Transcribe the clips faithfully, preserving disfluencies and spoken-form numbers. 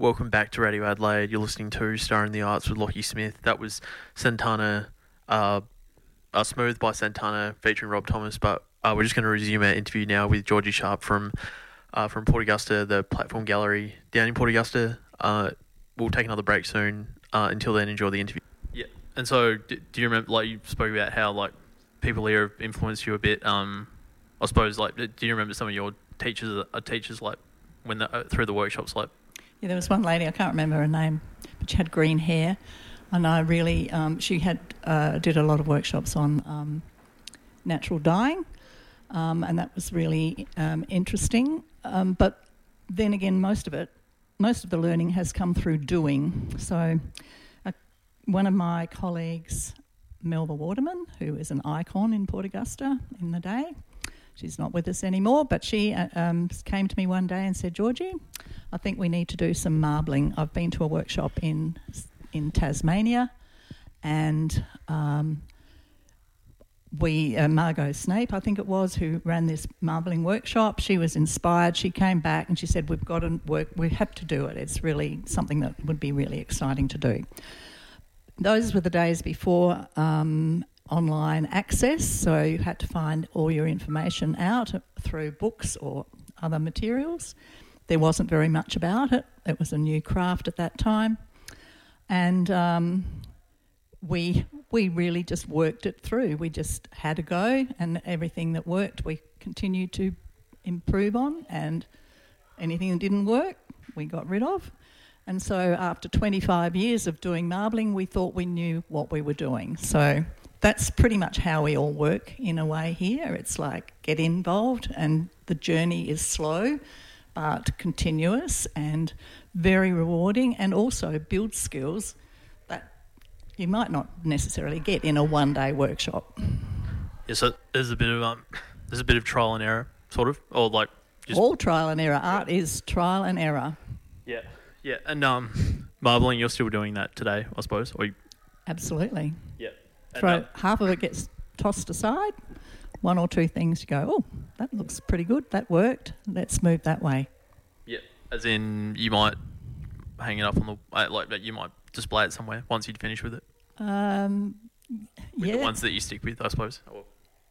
welcome back to Radio Adelaide. You're listening to Star in the Arts with Lockie Smith. That was Santana, uh, uh, Smooth by Santana featuring Rob Thomas, but uh, we're just going to resume our interview now with Georgie Sharp from uh, from Port Augusta, the Platform Gallery down in Port Augusta. Uh, we'll take another break soon. Uh, until then, enjoy the interview. Yeah, and so do, do you remember, like you spoke about how like people here have influenced you a bit? Um, I suppose, like, do you remember some of your teachers, uh, teachers like when the, uh, through the workshops, like? Yeah, there was one lady, I can't remember her name, but she had green hair, and I really, um, she had uh, did a lot of workshops on um, natural dyeing, um, and that was really um, interesting. Um, but then again, most of it, most of the learning has come through doing. So uh, one of my colleagues, Melba Waterman, who is an icon in Port Augusta in the day, she's not with us anymore, but she uh, um, came to me one day and said, Georgie, I think we need to do some marbling. I've been to a workshop in in Tasmania, and um, we, uh, Margot Snape, I think it was, who ran this marbling workshop, she was inspired. She came back and she said, we've got to work, we have to do it. It's really something that would be really exciting to do. Those were the days before um, online access, so you had to find all your information out through books or other materials. There wasn't very much about it. It was a new craft at that time. And um, we we really just worked it through. We just had a go, and everything that worked we continued to improve on, and anything that didn't work we got rid of. And so after twenty-five years of doing marbling, we thought we knew what we were doing. So that's pretty much how we all work in a way here. It's like get involved, and the journey is slow but continuous and very rewarding, and also build skills that you might not necessarily get in a one-day workshop. Yeah, so there's a bit of um, there's a bit of trial and error, sort of, or like just all trial and error. Art is trial and error. Yeah, yeah, and um, marbling, you're still doing that today, I suppose, or you... Absolutely. Yeah. Throw, uh, half of it gets tossed aside. One or two things you go, oh, that looks pretty good, that worked, let's move that way. Yeah, as in you might hang it up on the, uh, like you might display it somewhere once you'd finish with it. Um, with yeah. the ones that you stick with, I suppose. Or...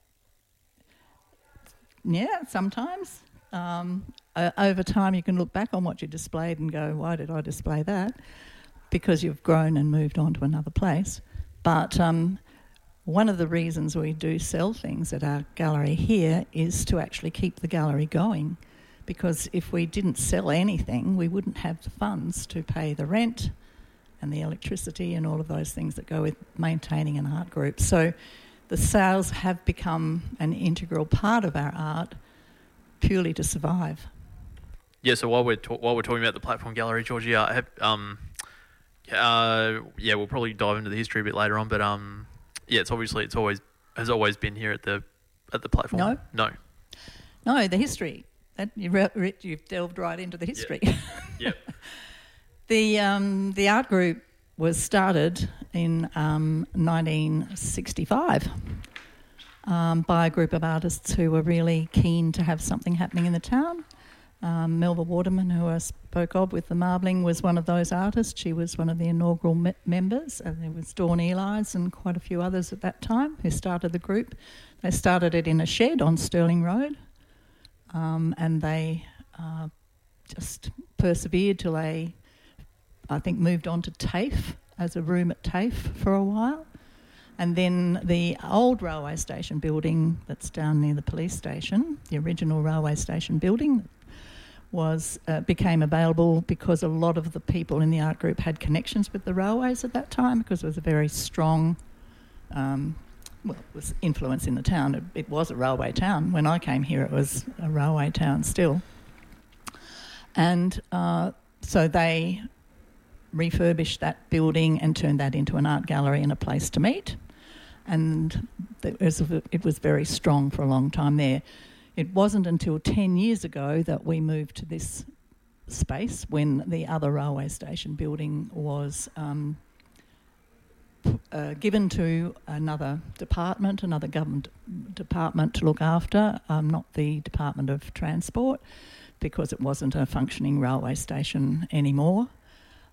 Yeah, sometimes. Um, uh, over time you can look back on what you displayed and go, why did I display that? Because you've grown and moved on to another place. But um, one of the reasons we do sell things at our gallery here is to actually keep the gallery going, because if we didn't sell anything, we wouldn't have the funds to pay the rent and the electricity and all of those things that go with maintaining an art group. So the sales have become an integral part of our art purely to survive. Yeah, so while we're ta- while we're talking about the Platform Gallery, Georgie, I have, um, uh, yeah, we'll probably dive into the history a bit later on, but um, yeah, it's obviously it's always has always been here at the at the platform. No, no, no, the history. That you re- you've delved right into the history. Yeah. Yep. the um, the art group was started in um, nineteen sixty-five um, by a group of artists who were really keen to have something happening in the town. Um, Melba Waterman, who I spoke of with the marbling, was one of those artists. She was one of the inaugural me- members, and there was Dawn Eli's and quite a few others at that time who started the group. They started it in a shed on Stirling Road, um, and they uh, just persevered till they, I think, moved on to TAFE as a room at TAFE for a while. And then the old railway station building that's down near the police station, the original railway station building, was uh, became available because a lot of the people in the art group had connections with the railways at that time, because it was a very strong, um, well, it was influence in the town. It, it was a railway town. When I came here, it was a railway town still. And uh, so they refurbished that building and turned that into an art gallery and a place to meet. And it was, it was very strong for a long time there. It wasn't until ten years ago that we moved to this space, when the other railway station building was um, uh, given to another department, another government department to look after, um, not the Department of Transport, because it wasn't a functioning railway station anymore.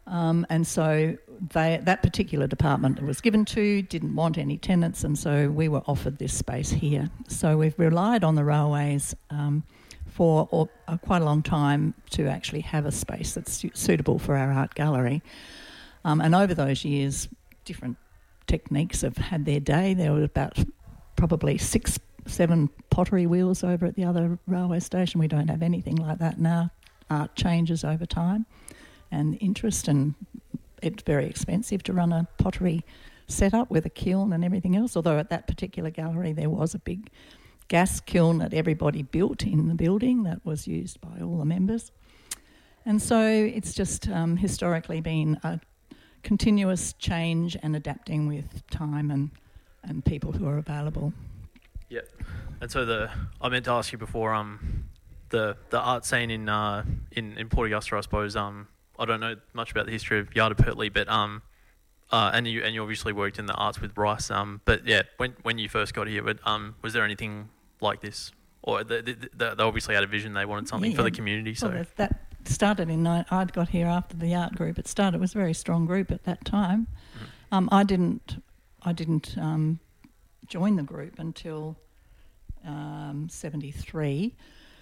Um, and so they, that particular department it was given to didn't want any tenants, and so we were offered this space here. So we've relied on the railways um, for or, uh, quite a long time to actually have a space that's su- suitable for our art gallery. Um, and over those years, different techniques have had their day. There were about probably six, seven pottery wheels over at the other railway station. We don't have anything like that now. Art changes over time and interest, and it's very expensive to run a pottery setup with a kiln and everything else, although at that particular gallery there was a big gas kiln that everybody built in the building that was used by all the members. And so it's just um, historically been a continuous change and adapting with time and, and people who are available. Yeah. And so the I meant to ask you before, um, the the art scene in uh in, in Port Augusta, I suppose, um I don't know much about the history of Yardley Pertley, but um uh and you and you obviously worked in the arts with Rice, um but yeah, when when you first got here, but um was there anything like this? Or they, they, they obviously had a vision, they wanted something yeah. for the community. So well, that started in nine, I'd got here after the art group. It started. It was a very strong group at that time. Mm-hmm. Um, I didn't. I didn't um, join the group until um, seventy-three,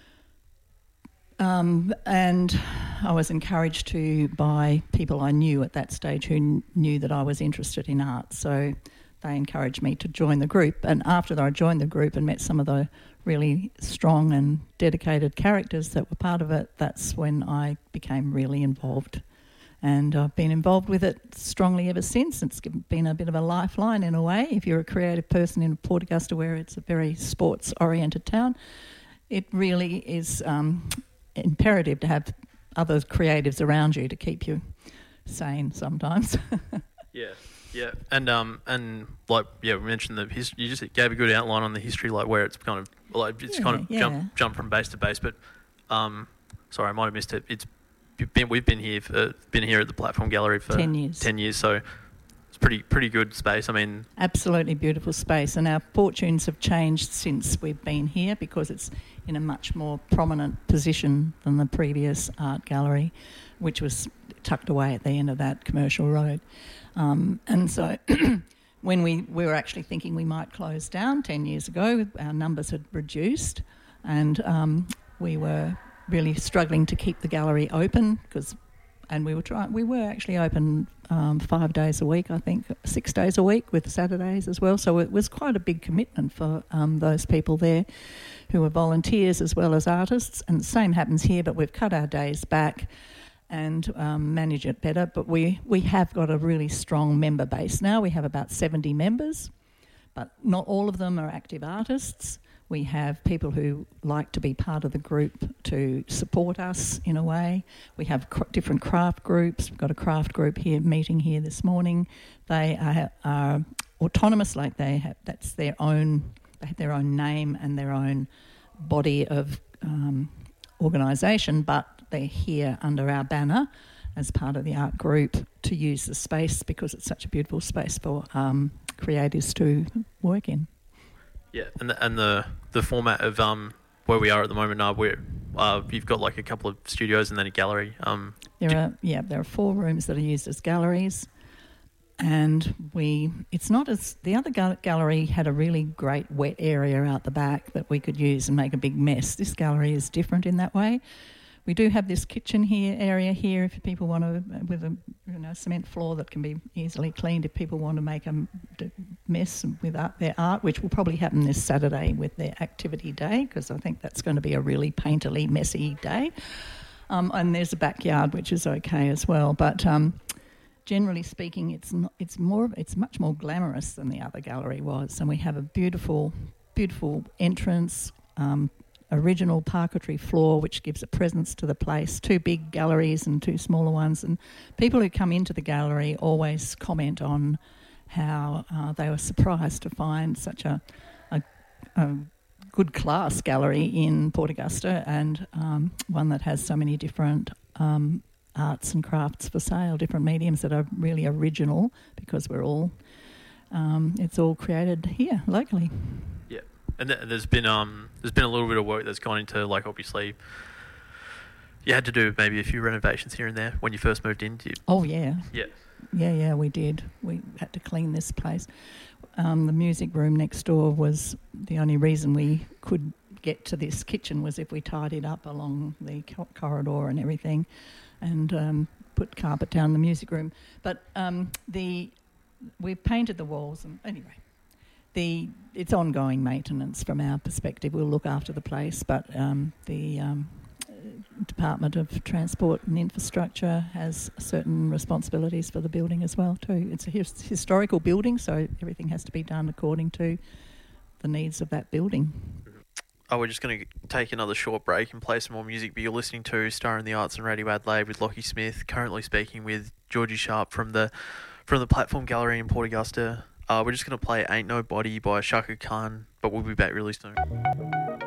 um, and I was encouraged to by people I knew at that stage who kn- knew that I was interested in art. So they encouraged me to join the group. And after I joined the group and met some of the really strong and dedicated characters that were part of it, that's when I became really involved. And I've been involved with it strongly ever since. It's been a bit of a lifeline in a way. If you're a creative person in Port Augusta, where it's a very sports-oriented town, it really is um, imperative to have other creatives around you to keep you sane sometimes. yeah. Yeah, and um and like yeah, we mentioned the history. You just gave a good outline on the history, like where it's kind of like it's yeah, kind of yeah. jump jump from base to base. But um, sorry, I might have missed it. It's been we've been here for, been here at the Platform Gallery for ten years. Ten years, so it's pretty pretty good space. I mean, absolutely beautiful space, and our fortunes have changed since we've been here because it's in a much more prominent position than the previous art gallery, which was tucked away at the end of that commercial road. Um, and so when we, we were actually thinking we might close down ten years ago, our numbers had reduced, and um, we were really struggling to keep the gallery open because, and we were trying, we were actually open um, five days a week, I think, six days a week with Saturdays as well. So it was quite a big commitment for um, those people there who were volunteers as well as artists. And the same happens here, but we've cut our days back and um, manage it better. But we, we have got a really strong member base now. We have about seventy members, but not all of them are active artists. We have people who like to be part of the group to support us in a way. We have cr- different craft groups. We've got a craft group here meeting here this morning. They are, are autonomous, like they have, that's their own, they have their own name and their own body of um, organisation, but they're here under our banner as part of the art group to use the space because it's such a beautiful space for um, creatives to work in. Yeah, and the, and the the format of um where we are at the moment, uh, we're uh you've got like a couple of studios and then a gallery. Um, there are yeah, there are four rooms that are used as galleries, and we it's not as the other gal- gallery had a really great wet area out the back that we could use and make a big mess. This gallery is different in that way. We do have this kitchen here area here if people want to, with a you know cement floor that can be easily cleaned if people want to make a mess with art, their art, which will probably happen this Saturday with their activity day because I think that's going to be a really painterly, messy day. Um, and there's a backyard which is okay as well, but um, generally speaking, it's not, it's more it's much more glamorous than the other gallery was, and we have a beautiful, beautiful entrance. Um, original parquetry floor which gives a presence to the place, two big galleries and two smaller ones, and people who come into the gallery always comment on how uh, they were surprised to find such a, a, a good class gallery in Port Augusta and um, one that has so many different um, arts and crafts for sale, different mediums that are really original because we're all um, it's all created here locally. And th- there's been um there's been a little bit of work that's gone into like obviously You had to do maybe a few renovations here and there when you first moved in, did you? Oh, yeah. Yeah. Yeah, yeah, we did. We had to clean this place. Um, the music room next door was the only reason we could get to this kitchen was if we tidied up along the co- corridor and everything and um, put carpet down in the music room. But um, the we've painted the walls. And anyway, the it's ongoing maintenance from our perspective. We'll look after the place, but um, the... Um, Department of Transport and Infrastructure has certain responsibilities for the building as well too. It's a his- historical building, so everything has to be done according to the needs of that building. Oh, we're just going to take another short break and play some more music, but you're listening to Star in the Arts and Radio Adelaide with Lockie Smith, currently speaking with Georgie Sharp from the from the Platform Gallery in Port Augusta. Uh, we're just going to play Ain't Nobody by Shaka Khan, but we'll be back really soon.